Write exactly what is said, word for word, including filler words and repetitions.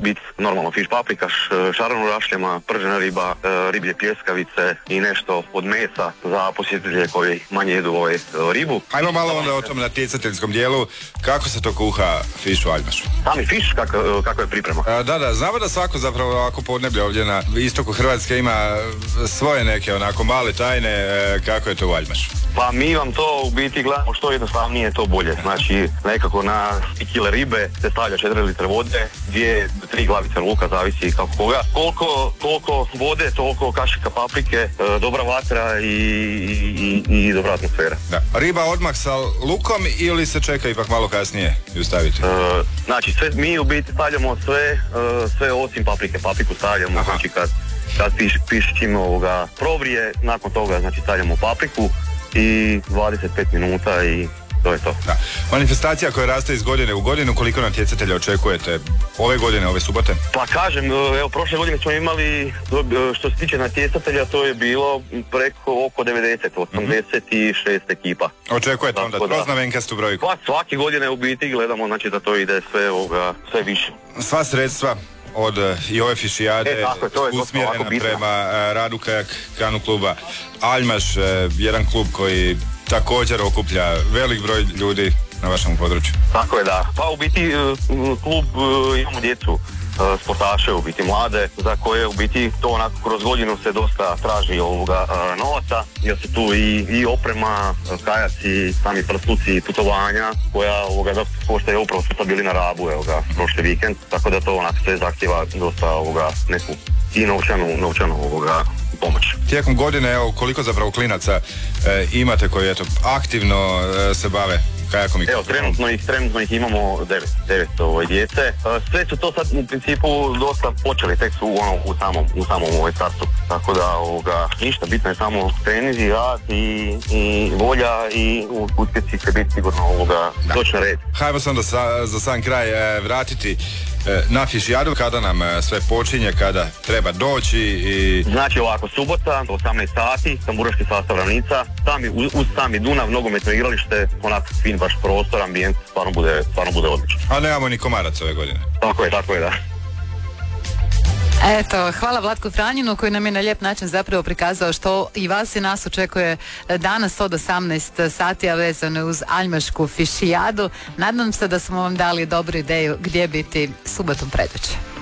biti normalno fiš paprika, šaranu rašljama, pržena riba, riblje pljeskavice i nešto od mesa za posjetitelje koji manje jedu ovaj ribu. Ajmo malo onda o tom natjecateljskom dijelu. Kako se to kuha fiš u Aljmašu? Sami fiš, kako, kako je priprema? A, da, da, znamo da svako zapravo ovako podneblje ovdje na istoku Hrvatske ima svoje neke onako male tajne, kako je to u Aljmašu. Pa mi vam to u biti gledamo što jednostavnije, to bolje. Znači nekako na kile ribe se stavlja četiri litre vode, dvije, tri glavice luka, zavisi kako koga. Koliko, koliko vode, toliko kašika paprike, e, dobra vatra i, i, i dobra atmosfera. Da. Riba odmah sa lukom ili se čeka ipak malo kasnije ju staviti? E, znači sve, mi u biti stavljamo sve, e, sve osim paprike. Papriku stavljamo, Aha. znači kad, kad piš, piš čim ovoga provrije, nakon toga znači stavljamo papriku i dvadeset pet minuta i to je to. Da. Manifestacija koja raste iz godine u godinu, koliko natjecatelja očekujete ove godine, ove subote? Pa kažem, evo prošle godine smo imali, što se tiče natjecatelja, to je bilo preko oko devedeset, osamdeset šest ekipa. Očekujete onda troznavenkastu brojku? Pa svake godine u biti gledamo, znači da to ide sve, ovoga, sve više. Sva sredstva od i ove fišijade e, tako, to je usmjerena prema radu kajak kanu kluba Aljmaš, jedan klub koji također okuplja velik broj ljudi na vašem području. Tako je, da. Pa u biti klub imamo djecu, sportaše, u biti mlade, za koje u biti to onako kroz godinu se dosta traži ovoga novaca, jer su tu i, i oprema, kajaci, sami prsluci, putovanja, koja ovoga dosta košta, upravo su bili na Rabu, evo ga, prošli vikend, tako da to onako sve zahtjeva dosta ovoga neku i novčanu, novčanu ovoga pomoć. Tijekom godine, evo, koliko zapravo klinaca e, imate koji eto aktivno e, se bave kajakom i Evo, trenutno ih, trenutno ih imamo devet, devet ovoj djece. E, sve su to sad u principu dosta počeli, tek su ono, u samom, u samom ovoj startu. Tako da ovoga, ništa, bitno je samo treninzi, rad i, i volja i uspjeci će biti sigurno ovoga doći na red. Hajmo se onda sa, za sam kraj e, vratiti na fišijadu, kada nam sve počinje, kada treba doći i... Znači ovako, subota, osamnaest sati, tamburaški sastav Ravnica, sami, uz, uz sami Dunav, nogometno igralište, onako fin baš prostor, ambijent, stvarno bude, stvarno bude odlično. A nemamo ni komarac ove godine. Tako je, tako je, da. Eto, hvala Vlatku Franjinu koji nam je na lijep način zapravo prikazao što i vas i nas očekuje danas od osamnaest sati, a vezano uz Aljmašku fišijadu. Nadam se da smo vam dali dobru ideju gdje biti subotom predveče.